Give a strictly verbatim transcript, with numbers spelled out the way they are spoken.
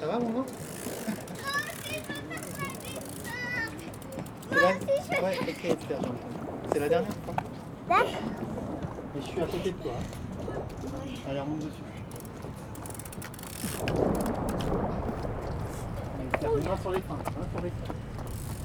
Ça va, maman? Moi aussi, je veux Ouais, ok, super, Jean-Paul. C'est la dernière fois. D'accord. Mais je suis à côté de toi. Hein. Allez, remonte dessus. Allez, faire les mains sur les freins. Mains sur les freins.